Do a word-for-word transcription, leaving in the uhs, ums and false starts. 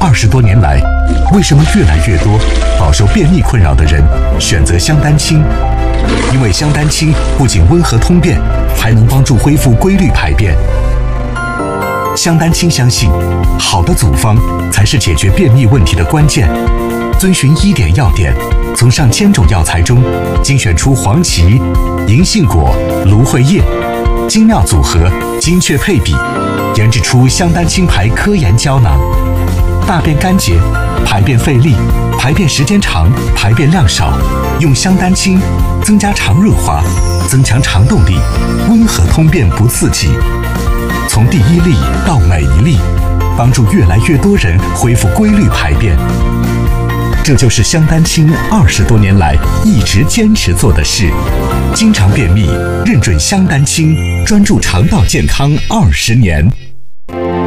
二十多年来，为什么越来越多饱受便秘困扰的人选择香丹清？因为香丹清不仅温和通便，还能帮助恢复规律排便。香丹清相信，好的组方才是解决便秘问题的关键。遵循医典要点，从上千种药材中精选出黄芪、银杏果、芦荟叶，精妙组合，精确配比，研制出香丹清牌科研胶囊。大便干结、排便费力、排便时间长、排便量少，用香丹清增加肠润滑，增强肠动力，温和通便不刺激。从第一粒到每一粒，帮助越来越多人恢复规律排便。这就是香丹清二十多年来一直坚持做的事。经常便秘，认准香丹清，专注肠道健康二十年。